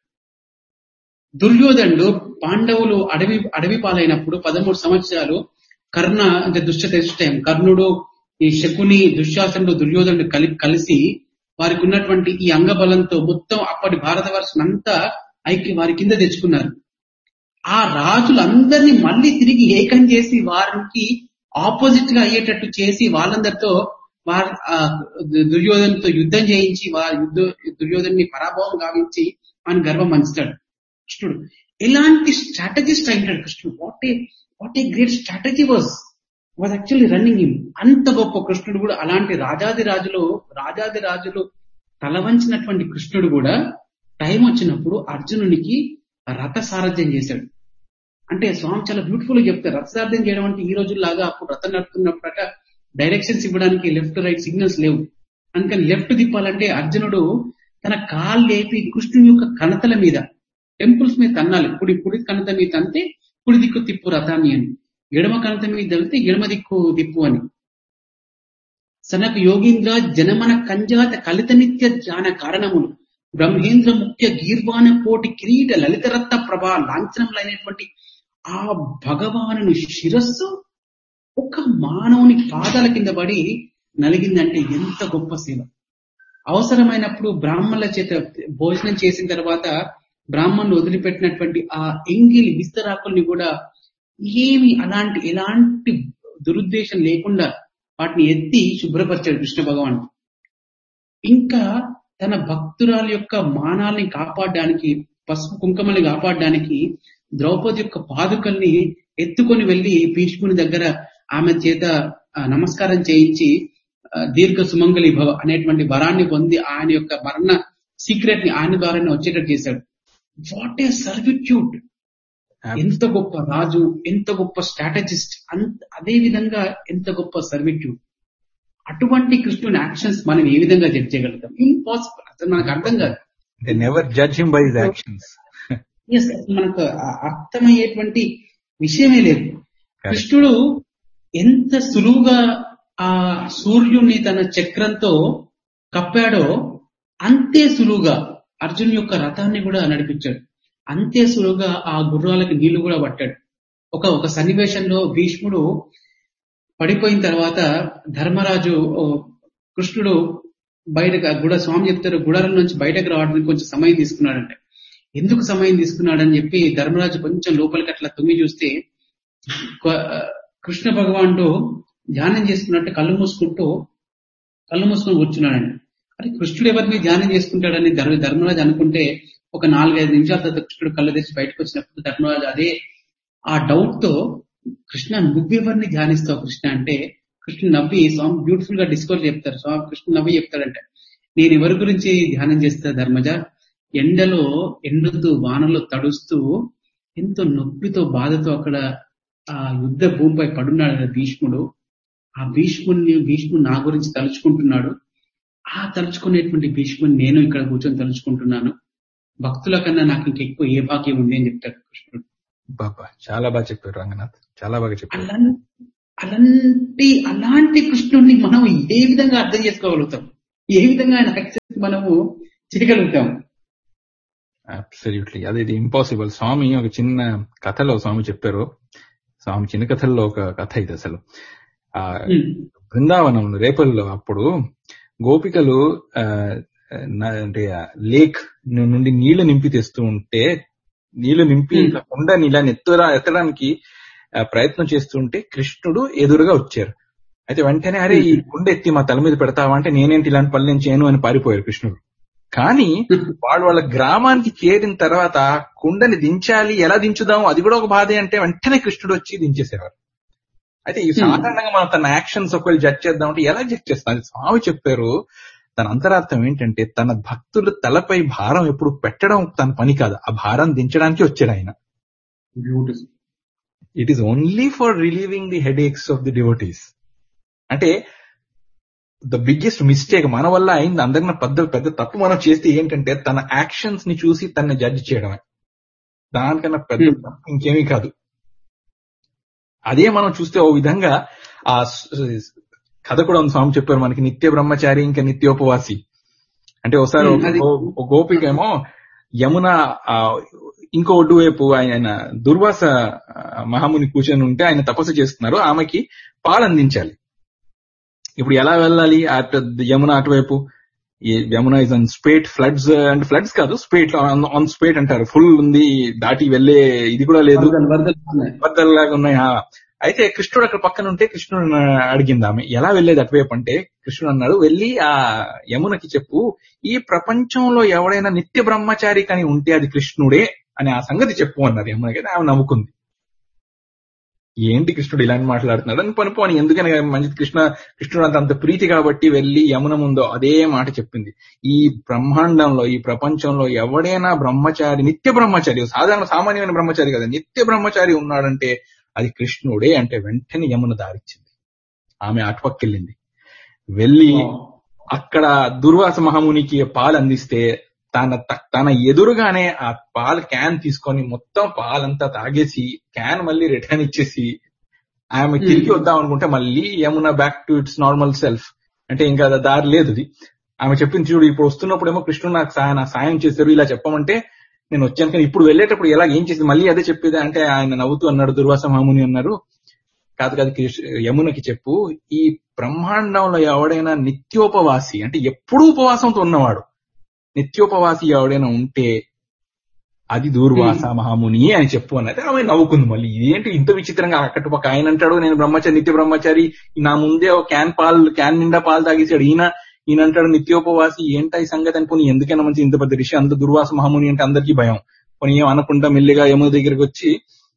దుర్యోధనుడు పాండవులు అడవి అడవి పాలైనప్పుడు పదమూడు సంవత్సరాలు కర్ణ అంటే దుష్టం కర్ణుడు, ఈ శకుని, దుశ్శాసనుడు, దుర్యోధనుడు కలిపి కలిసి వారికి ఉన్నటువంటి ఈ అంగబలంతో మొత్తం అప్పటి భారతవర్షం అంతా ఐక్య వారి కింద తెచ్చుకున్నారు. ఆ రాజులందరినీ మళ్ళీ తిరిగి ఏకం చేసి వారికి ఆపోజిట్ గా అయ్యేటట్టు చేసి వాళ్ళందరితో వారి దుర్యోధనతో యుద్ధం చేయించి వారి యుద్ధ దుర్యోధన్ని పరాభవం గావించి ఆయన గర్వం మంచుతాడు కృష్ణుడు. ఎలాంటి స్ట్రాటజిస్ట్ అయినాడు కృష్ణుడు. What a what a great strategy was was actually running him. అంత గొప్ప కృష్ణుడు కూడా, అలాంటి రాజాది రాజులు రాజాది రాజులు తలవంచినటువంటి కృష్ణుడు కూడా టైం వచ్చినప్పుడు అర్జునునికి రథ సారథ్యం చేశాడు. అంటే స్వామి చాలా బ్యూటిఫుల్ గా చెప్తారు, రథ సారథ్యం చేయడం అంటే ఈ రోజుల్లాగా అప్పుడు రథం నడుపుతున్నప్పుడట డైరెక్షన్స్ ఇవ్వడానికి లెఫ్ట్ రైట్ సిగ్నల్స్ లేవు. అందుకని లెఫ్ట్ తిప్పాలంటే అర్జునుడు తన కాలు లేపి కృష్ణుని యొక్క కణతల మీద, టెంపుల్స్ మీద తన్నాలి. కుడి కుడి కణత మీద తంతే కుడి దిక్కు తిప్పు రథాన్ని అని, ఎడమ కణత మీద తలితే ఎడమ దిక్కు తిప్పు అని. సనకు యోగీంద్ర జనమన కంజాత కలిత నిత్య జ్ఞాన కారణములు బ్రహ్మేంద్ర ముఖ్య గీర్వాణ కోటి కిరీట లలితరత్న ప్రభా లాంఛనములైనటువంటి ఆ భగవాను శిరస్సు ఒక మానవుని పాదాల కింద పడి నలిగిందంటే ఎంత గొప్ప సేవ. అవసరమైనప్పుడు బ్రాహ్మణుల చేత భోజనం చేసిన తర్వాత బ్రాహ్మణులు వదిలిపెట్టినటువంటి ఆ ఎంగిలి విస్తరాకుల్ని కూడా ఏమి అలాంటి ఎలాంటి దురుద్దేశం లేకుండా వాటిని ఎత్తి శుభ్రపరిచాడు కృష్ణ భగవాన్. ఇంకా తన భక్తురాల యొక్క మానాల్ని కాపాడడానికి, పసుపు కుంకుమల్ని కాపాడడానికి ద్రౌపది యొక్క పాదుకల్ని ఎత్తుకొని వెళ్లి భీష్ముని దగ్గర ఆమె చేత నమస్కారం చేయించి దీర్ఘ సుమంగళి భవ అనేటువంటి వరాన్ని పొంది ఆయన యొక్క మరణ సీక్రెట్ ని ఆయన ద్వారానే వచ్చేటట్టు చేశాడు. What a servitude! ఎంత గొప్ప రాజు, ఎంత గొప్ప స్ట్రాటజిస్ట్, అంత అదే విధంగా ఎంత గొప్ప సర్విట్యూడ్. అటువంటి కృష్ణుని యాక్షన్స్ మనం ఏ విధంగా జడ్జ్ చేయగలుగుతాం? ఇంపాసిబుల్. అసలు మనకు అర్థం కాదు. మనకు అర్థమయ్యేటువంటి విషయమే లేదు. కృష్ణుడు ఎంత సులువుగా ఆ సూర్యుడిని తన చక్రంతో కప్పాడో అంతే సులువుగా అర్జున్ యొక్క రథాన్ని కూడా నడిపించాడు. అంతే సులువుగా ఆ గుర్రాలకి నీళ్లు కూడా పట్టాడు. ఒక ఒక సన్నివేశంలో భీష్ముడు పడిపోయిన తర్వాత ధర్మరాజు కృష్ణుడు బయటకు గుడ స్వామి చెప్తారు గుడారం నుంచి బయటకు రావడానికి కొంచెం సమయం తీసుకున్నాడంటే, ఎందుకు సమయం తీసుకున్నాడని చెప్పి ధర్మరాజు కొంచెం లోపలికి అట్లా తొంగి చూస్తే కృష్ణ భగవానుడు ధ్యానం చేసుకున్నట్టు కళ్ళు మూసుకుంటూ కళ్ళు మూసుకొని కూర్చున్నాడండి. అరే కృష్ణుడు ఎవరిని ధ్యానం చేసుకుంటాడని ధర్మ ధర్మరాజు అనుకుంటే ఒక నాలుగైదు నిమిషాల తర్వాత కృష్ణుడు కళ్ళు తెచ్చి బయటకు వచ్చినప్పుడు ధర్మరాజు అదే ఆ డౌట్ తో, కృష్ణ నువ్వెవరిని ధ్యానిస్తావు కృష్ణ అంటే, కృష్ణుడు నవ్వి స్వామి బ్యూటిఫుల్ గా డిస్కవర్ చెప్తారు. స్వామి కృష్ణుడు నవ్వి చెప్తాడంటే, నేను ఎవరి గురించి ధ్యానం చేస్తా ధర్మజ, ఎండలో ఎండుతూ వానలో తడుస్తూ ఎంతో నొప్పితో బాధతో అక్కడ ఆ యుద్ధ భూమిపై పడున్నాడు కదా భీష్ముడు. ఆ భీష్ముడిని భీష్ముడు నా గురించి తలుచుకుంటున్నాడు. ఆ తలుచుకునేటువంటి భీష్ముడిని నేను ఇక్కడ కూర్చొని తలుచుకుంటున్నాను. భక్తుల కన్నా నాకు ఇంకెక్కువ ఏ భాగ్యం ఉంది అని చెప్తాడు కృష్ణుడు. బాబా చాలా బాగా చెప్పారు రంగనాథ్, చాలా బాగా చెప్పారు. అలా అలాంటి అలాంటి కృష్ణుడిని మనం ఏ విధంగా అర్థం చేసుకోగలుగుతాం, ఏ విధంగా ఆయన యాక్సెస్ మనము చేయగలుగుతాం? అబ్సల్యూట్లీ, అది ఇంపాసిబుల్. స్వామి ఒక చిన్న కథలో స్వామి చెప్పారు, స్వామి చిన్న కథల్లో ఒక కథ ఇది అసలు. ఆ బృందావనం రేపల్లో అప్పుడు గోపికలు అంటే లేక్ నుండి నీళ్లు నింపి తెస్తూ ఉంటే, నీళ్లు నింపి కొండ ఇలా ఎత్తరా ఎత్తడానికి ప్రయత్నం చేస్తుంటే కృష్ణుడు ఎదురుగా వచ్చారు. అయితే వెంటనే అరే ఈ కుండ ఎత్తి మా తల మీద పెడతావా అంటే నేనేంటి ఇలాంటి పనులు నేను చేయను అని పారిపోయారు కృష్ణుడు. కానీ వాళ్ళు వాళ్ళ గ్రామానికి చేరిన తర్వాత కుండని దించాలి, ఎలా దించుదాం అది కూడా ఒక బాధే అంటే వెంటనే కృష్ణుడు వచ్చి దించేసేవారు. అయితే ఈ సాధారణంగా మనం తన యాక్షన్స్ ఒకవేళ జడ్జ్ చేద్దాం అంటే ఎలా జడ్జ్ చేస్తాం? అది స్వామి చెప్పారు, తన అంతరార్థం ఏంటంటే తన భక్తులు తలపై భారం ఎప్పుడు పెట్టడం తన పని కాదు, ఆ భారం దించడానికి వచ్చాడు ఆయన. It is only for relieving the head X of the devotees. అంటే ద బిగ్గెస్ట్ మిస్టేక్ మన వల్ల అయింది, అందరికన్నా పెద్ద పెద్ద తప్పు మనం చేస్తే ఏంటంటే తన యాక్షన్స్ ని చూసి తనని జడ్జ్ చేయడమే. దానికన్నా పెద్ద తప్పు ఇంకేమీ కాదు. అదే మనం చూస్తే ఓ విధంగా ఆ కథ కూడా ఉంది, స్వామి చెప్పారు మనకి, నిత్య బ్రహ్మచారి ఇంకా నిత్యోపవాసి. అంటే ఒకసారి ఒక గోపిక ఏమో యమున ఇంకో ఒడ్డు వైపు ఆయన దుర్వాస మహాముని కూర్చొని ఉంటే ఆయన తపస్సు చేస్తున్నారు, ఆమెకి పాలు అందించాలి. ఇప్పుడు ఎలా వెళ్ళాలి? అటు యమున అటువైపు, యమున ఇస్ ఆన్ స్పేట్, ఫ్లడ్స్ అంటే ఫ్లడ్స్ కాదు స్పేట్, ఆన్ స్పేట్ అంటారు, ఫుల్ ఉంది, దాటి వెళ్లే ఇది కూడా లేదు, వరదల్లాగా ఉన్నాయి. అయితే కృష్ణుడు అక్కడ పక్కన ఉంటే కృష్ణుడు అడిగింది ఆమె ఎలా వెళ్లేది అటువైపు అంటే, కృష్ణుడు అన్నాడు వెళ్ళి ఆ యమునకి చెప్పు ఈ ప్రపంచంలో ఎవడైనా నిత్య బ్రహ్మచారి కానీ ఉంటే అది కృష్ణుడే అని ఆ సంగతి చెప్పు అన్నారు యమునకి. ఆమె నవ్వుకుంది, ఏంటి కృష్ణుడు ఇలాంటి మాట్లాడుతున్నాడు అని పనిపోని, ఎందుకని మంచిది కృష్ణ కృష్ణుడు అంత అంత ప్రీతి కాబట్టి వెళ్లి యమున ముందో అదే మాట చెప్పింది. ఈ బ్రహ్మాండంలో ఈ ప్రపంచంలో ఎవడైనా బ్రహ్మచారి, నిత్య బ్రహ్మచారి, సాధారణ సామాన్యమైన బ్రహ్మచారి కదా, నిత్య బ్రహ్మచారి ఉన్నాడంటే అది కృష్ణుడే అంటే వెంటనే యమున దారిచ్చింది. ఆమె అటుపక్కెళ్ళింది, వెళ్ళి అక్కడ దుర్వాస మహామునికి పాలు అందిస్తే తన తన ఎదురుగానే ఆ పాలు క్యాన్ తీసుకొని మొత్తం పాలంతా తాగేసి క్యాన్ మళ్ళీ రిటర్న్ ఇచ్చేసి ఆమె తిరిగి వద్దాం అనుకుంటే మళ్ళీ Yamuna back to it's normal self. అంటే ఇంకా దారి లేదు. అది ఆమె చెప్పింది చూడు, ఇప్పుడు వస్తున్నప్పుడు ఏమో కృష్ణుడు నాకు సాయం నాకు సాయం చేశారు ఇలా చెప్పమంటే నేను వచ్చాను, కానీ ఇప్పుడు వెళ్ళేటప్పుడు ఎలా ఏం చేసింది మళ్ళీ అదే చెప్పేది అంటే ఆయన నవ్వుతూ అన్నాడు, దుర్వాస మహాముని అన్నారు, కాదు కాదు యమునకి చెప్పు ఈ బ్రహ్మాండంలో ఎవడైనా నిత్యోపవాసి అంటే ఎప్పుడూ ఉపవాసంతో ఉన్నవాడు, నిత్యోపవాసి ఎవడైనా ఉంటే అది దూర్వాస మహాముని అని చెప్పు అన్నది. ఆమె నవ్వుకుంది. మళ్ళీ ఇదేంటి ఇంత విచిత్రంగా, అక్కడిపక్క ఆయన అంటాడు నేను బ్రహ్మచారి నిత్య బ్రహ్మచారి, నా ముందే ఒక క్యాన్ పాలు క్యాన్ నిండా పాలు తాగేసాడు ఈయన, ఈయన అంటాడు నిత్యోపవాసి, ఏంటా ఈ సంగతి అనుకుని ఎందుకైనా మంచి ఇంత పెద్ద ఋషి అంత దుర్వాస మహాముని అంటే అందరికీ భయం. కొన్ని ఏం అనకుండా మెల్లిగా యమున దగ్గరికి వచ్చి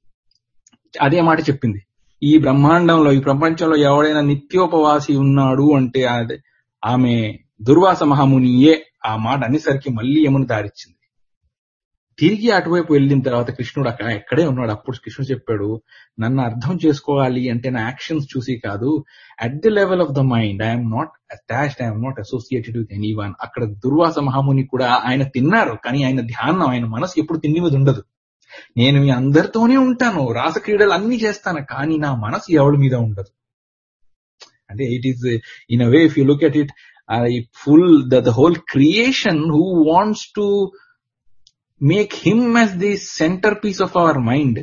అదే మాట చెప్పింది, ఈ బ్రహ్మాండంలో ఈ ప్రపంచంలో ఎవడైనా నిత్యోపవాసి ఉన్నాడు అంటే అదే ఆమె దుర్వాస మహామునియే. ఆ మాట అనేసరికి మళ్ళీ యమున దారిచ్చింది. తిరిగి అటువైపు వెళ్ళిన తర్వాత కృష్ణుడు అక్కడ ఎక్కడే ఉన్నాడు. అప్పుడు కృష్ణుడు చెప్పాడు, నన్ను అర్థం చేసుకోవాలి అంటే నా యాక్షన్స్ చూసి కాదు, at the level of the mind I'm not attached, I'm not associated with any one. అక్కడ దుర్వాస మహాముని కూడా ఆయన తిన్నారు, కానీ ఆయన ధ్యానం ఆయన మనసు ఎప్పుడు తిండి మీద ఉండదు. నేను మీ అందరితోనే ఉంటాను, రాసక్రీడలు అన్ని చేస్తాను, కానీ నా మనసు ఎవరి మీద ఉండదు. అంటే it is in a way if you look at it I full the, the whole creation who wants to make him as the centerpiece of our mind.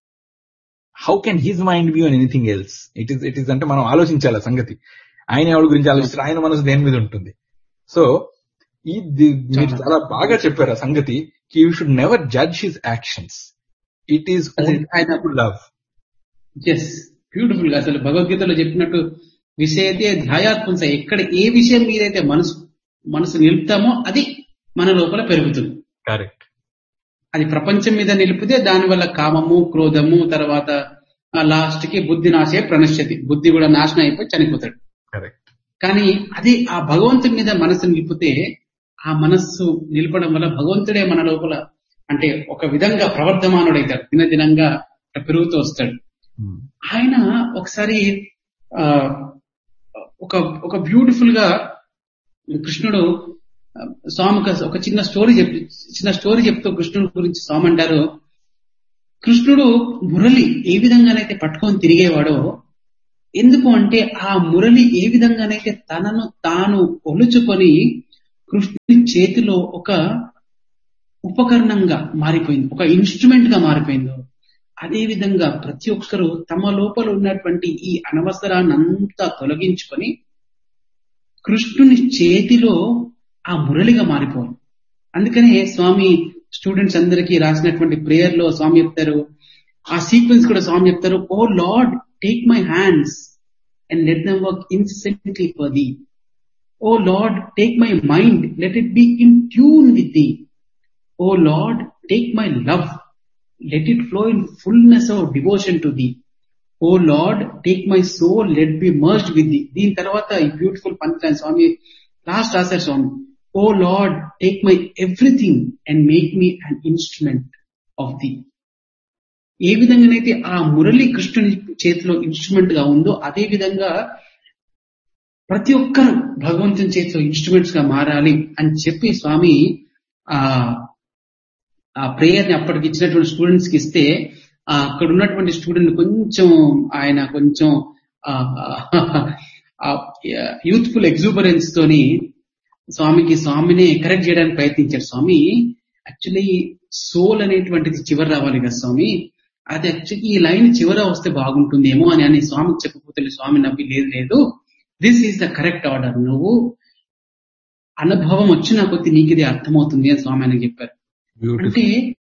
How can his mind be on anything else? It is it is అంటే మనం ఆలోచించాలి సంగతి. ఆయన ఎవరి గురించి ఆలోచిస్తారు, ఆయన మనసు దేని మీద ఉంటుంది. సో ఇది మీరు చాలా బాగా చెప్పారు ఆ సంగతి. You should never judge his actions. It is only to love. Yes, beautiful. అసలు భగవద్గీతలో చెప్పినట్టు విషయతే ధ్యాయాత్ పుంస, ఎక్కడ ఏ విషయం మీదైతే మనసు మనసు నిలుపుతామో అది మన లోపల పెరుగుతుంది. కరెక్ట్. అది ప్రపంచం మీద నిలిపితే దానివల్ల కామము క్రోధము తర్వాత లాస్ట్ కి బుద్ధి నాశే ప్రణశ్యతి, బుద్ధి కూడా నాశనం అయిపోయి చనిపోతాడు. కరెక్ట్. కానీ అది ఆ భగవంతుడి మీద మనసు నిలిపితే ఆ మనస్సు నిలపడం వల్ల భగవంతుడే మన లోపల అంటే ఒక విధంగా ప్రవర్ధమానుడైతాడు, దినదినంగా పెరుగుతూ వస్తాడు. ఆయన ఒకసారి ఆ ఒక ఒక బ్యూటిఫుల్ గా కృష్ణుడు స్వామి ఒక చిన్న స్టోరీ చెప్ చిన్న స్టోరీ చెప్తూ కృష్ణుడి గురించి స్వామి అంటారు, కృష్ణుడు మురళి ఏ విధంగానైతే పట్టుకొని తిరిగేవాడో, ఎందుకు అంటే ఆ మురళి ఏ విధంగానైతే తనను తాను ఒలుచుకొని కృష్ణుడి చేతిలో ఒక ఉపకరణంగా మారిపోయింది, ఒక ఇన్స్ట్రుమెంట్ గా మారిపోయింది. అదే విధంగా ప్రతి ఒక్కరూ తమ లోపల ఉన్నటువంటి ఈ అనవసరాన్ని అంతా తొలగించుకొని కృష్ణుని చేతిలో ఆ మురళిగా మారిపోవాలి. అందుకనే స్వామి స్టూడెంట్స్ అందరికీ రాసినటువంటి ప్రేయర్ లో స్వామి చెప్తారు, ఆ సీక్వెన్స్ కూడా స్వామి చెప్తారు, ఓ lord take my hands and let them work ఇన్సెంట్లీ for thee. Oh lord take my mind, let it be in tune with thee. Oh lord take my love, let it flow in fullness of devotion to thee. O Lord, take my soul, let be merged with thee. దీని తర్వాత ఈ beautiful పంచలైన్ స్వామి last రాశారు స్వామి, O Lord, take my everything and make me an instrument of thee. ఏ విధంగానైతే ఆ మురళి కృష్ణుని చేతిలో instrument గా ఉందో, అదే విధంగా ప్రతి ఒక్కరు భగవంతుని చేతిలో ఇన్స్ట్రుమెంట్స్ గా మారాలి అని చెప్పి స్వామి ఆ ఆ ప్రేయర్ ని అప్పటికి ఇచ్చినటువంటి స్టూడెంట్స్ కి ఇస్తే, అక్కడ ఉన్నటువంటి స్టూడెంట్ కొంచెం ఆయన కొంచెం యూత్ఫుల్ ఎగ్జూబరెన్స్ తోని స్వామికి స్వామిని కరెక్ట్ చేయడానికి ప్రయత్నించారు. స్వామి యాక్చువల్లీ సోల్ అనేటువంటిది చివరి రావాలి కదా స్వామి, అది యాక్చువల్లీ ఈ లైన్ చివర వస్తే బాగుంటుందేమో అని అని స్వామికి చెప్పకపోతే స్వామి నవ్వి, లేదు లేదు this is the correct order, నువ్వు అనుభవం వచ్చిన కొద్ది నీకు ఇది అర్థమవుతుంది అని స్వామి ఆయన చెప్పారు. అంటే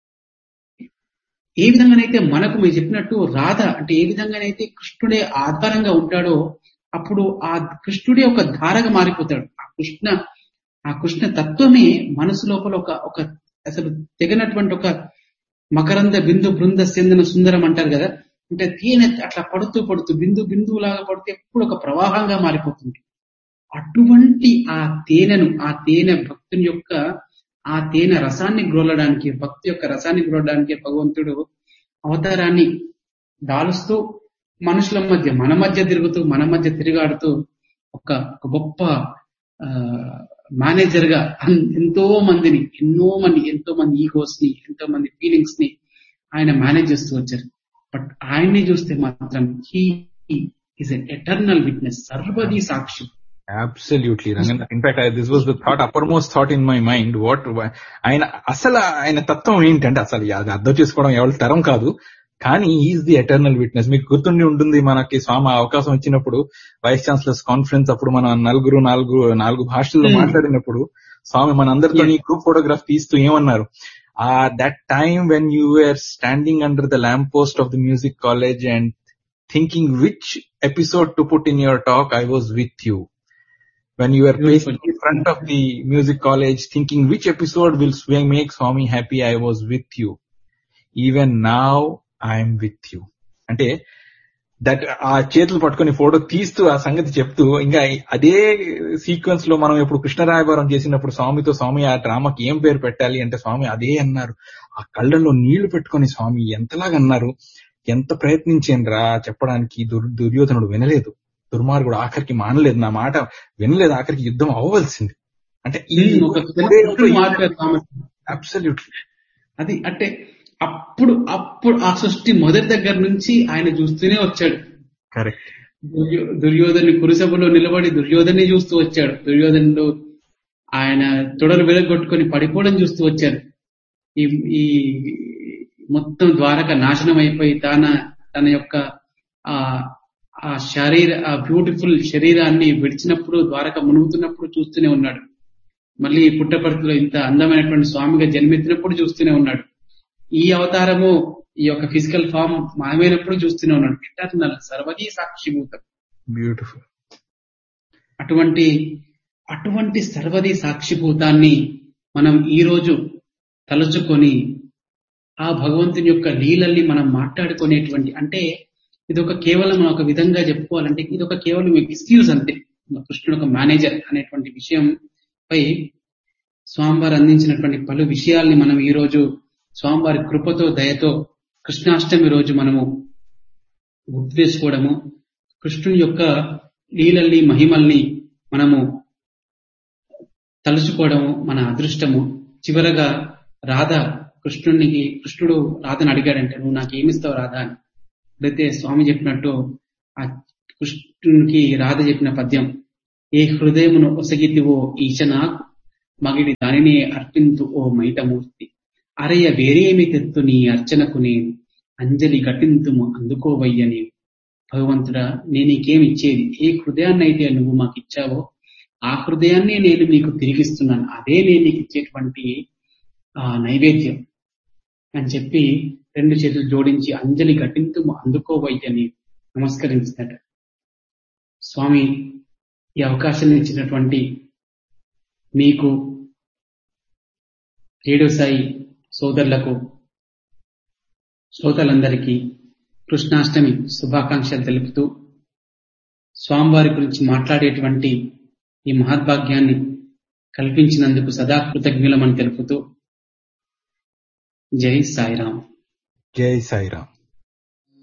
ఏ విధంగానైతే మనకు మీరు చెప్పినట్టు రాధ అంటే ఏ విధంగానైతే కృష్ణుడే ఆధారంగా ఉంటాడో, అప్పుడు ఆ కృష్ణుడే ఒక ధారగా మారిపోతాడు. ఆ కృష్ణ ఆ కృష్ణ తత్వమే మనసు లోపల ఒక ఒక అసలు తెగనటువంటి ఒక మకరంద బిందు బృంద చెందిన సుందరం అంటారు కదా, అంటే తేనె అట్లా పడుతూ పడుతూ బిందు బిందువు లాగా పడితే ఎప్పుడు ఒక ప్రవాహంగా మారిపోతుంది. అటువంటి ఆ తేనెను ఆ తేనె భక్తుని యొక్క ఆ తేనె రసాన్ని గ్రోలడానికి, భక్తి యొక్క రసాన్ని గ్రోలడానికి భగవంతుడు అవతారాన్ని దాలుస్తూ మనుషుల మధ్య మన మధ్య తిరుగుతూ మన మధ్య తిరిగాడుతూ ఒక గొప్ప మేనేజర్ గా ఎంతో మందిని ఎన్నో మంది ఎంతో మంది ఈగోస్ ని ఎంతో మంది ఫీలింగ్స్ ని ఆయన మేనేజ్ చేస్తూ వచ్చారు. బట్ ఆయన్ని చూస్తే మాత్రం he is N eternal witness, సర్వదీ Sakshi. Absolutely, Rangan. In fact, I, this was the thought, uppermost thought in my mind. What ఆయన అసలు ఆయన తత్వం ఏంటంటే అసలు అది అర్థం చేసుకోవడం ఎవరి తరం కాదు, కానీ ఈజ్ ది ఎటర్నల్ విట్నెస్. మీకు గుర్తుండి ఉంటుంది, మనకి స్వామి అవకాశం ఇచ్చినప్పుడు వైస్ ఛాన్సలర్స్ కాన్ఫరెన్స్ అప్పుడు మనం నలుగురు నాలుగు నాలుగు భాషల్లో మాట్లాడినప్పుడు స్వామి మన అందరితో గ్రూప్ ఫోటోగ్రాఫ్ తీస్తూ ఏమన్నారు, ఆ that time when you wear standing under the lamp post of the music college and thinking which episode to put in your talk, I was with you. When you were placed in front of the music college thinking which episode will make Swami happy, I was with you. Even now I am with you. అంటే that ఆ చేతులు పట్టుకుని photo తీస్తూ ఆ సంగతి చెప్తూ, ఇంకా అదే సీక్వెన్స్ లో మనం ఇప్పుడు కృష్ణరాయబారం చేసినప్పుడు స్వామితో స్వామి ఆ డ్రామాకి ఏం పేరు పెట్టాలి అంటే స్వామి అదే అన్నారు. ఆ కళ్ళల్లో నీళ్లు పెట్టుకుని స్వామి ఎంతలాగా అన్నారు, ఎంత ప్రయత్నించేనరా చెప్పడానికి. దుర్ దుర్యోధనుడు వినలేదు, దుర్మార్గుడు ఆఖరికి మానలేదు, నా మాట వినలేదు, ఆఖరికి యుద్ధం అవ్వవలసింది. అంటే అబ్సల్యూట్లీ అది అంటే అప్పుడు అప్పుడు ఆ సృష్టి మొదటి దగ్గర నుంచి ఆయన చూస్తూనే వచ్చాడు. కరెక్ట్. దుర్యోధను కురుసభలో నిలబడి దుర్యోధన్ని చూస్తూ వచ్చాడు. దుర్యోధనుడు ఆయన తొడలు విరగొట్టుకొని పడిపోవడం చూస్తూ వచ్చాడు. ఈ ఈ మొత్తం ద్వారక నాశనం అయిపోయి తన తన యొక్క ఆ ఆ శరీర ఆ బ్యూటిఫుల్ శరీరాన్ని విడిచినప్పుడు, ద్వారక మునుగుతున్నప్పుడు చూస్తూనే ఉన్నాడు. మళ్ళీ పుట్టపర్తిలో ఇంత అందమైనటువంటి స్వామిగా జన్మెత్తినప్పుడు చూస్తూనే ఉన్నాడు. ఈ అవతారము ఈ యొక్క ఫిజికల్ ఫామ్ మాయమైనప్పుడు చూస్తూనే ఉన్నాడు. ఇటర్నల్ సర్వదీ సాక్షిభూతం. బ్యూటిఫుల్. అటువంటి అటువంటి సర్వదీ సాక్షిభూతాన్ని మనం ఈ రోజు తలుచుకొని ఆ భగవంతుని యొక్క లీలల్ని మనం మాట్లాడుకునేటువంటి, అంటే ఇది ఒక కేవలం ఒక విధంగా చెప్పుకోవాలంటే ఇది ఒక కేవలం ఎక్స్క్యూజ్ అంతే. కృష్ణుడు ఒక మేనేజర్ అనేటువంటి విషయం పై స్వామివారు అందించినటువంటి పలు విషయాల్ని మనం ఈ రోజు స్వామివారి కృపతో దయతో కృష్ణాష్టమి రోజు మనము గుర్తు చేసుకోవడము, కృష్ణుని యొక్క లీలల్ని మహిమల్ని మనము తలుచుకోవడం మన అదృష్టము. చివరగా రాధ కృష్ణునికి కృష్ణుడు రాధను అడిగాడంటే, నువ్వు నాకు ఏమిస్తావు రాధా అని. అయితే స్వామి చెప్పినట్టు ఆ కృష్ణునికి రాధ చెప్పిన పద్యం, ఏ హృదయమును ఒసగితివో ఈశనా మగిడి దానినే అర్పింతు ఓ మైటమూర్తి, అరయ వేరేమి తెత్తు నీ అర్చనకు నేను, అంజలి ఘటింతుము అందుకోవయ్య నేను. భగవంతుడా, నేను నీకేమి ఇచ్చేది, ఏ హృదయాన్ని అయితే నువ్వు మాకు ఇచ్చావో ఆ హృదయాన్ని నేను మీకు తిరిగిస్తున్నాను, అదే నేను నీకు ఇచ్చేటువంటి ఆ నైవేద్యం అని చెప్పి రెండు చేతులు జోడించి అంజలి ఘటింతుము అందుకోవయ్యని నమస్కరించినట. స్వామి ఈ అవకాశం ఇచ్చినటువంటి మీకు, రేడియో సాయి సోదరులకు, శ్రోతలందరికీ కృష్ణాష్టమి శుభాకాంక్షలు తెలుపుతూ, స్వామివారి గురించి మాట్లాడేటువంటి ఈ మహద్భాగ్యాన్ని కల్పించినందుకు సదా కృతజ్ఞులమని తెలుపుతూ, జై సాయిరాం. జై సాయిరాం.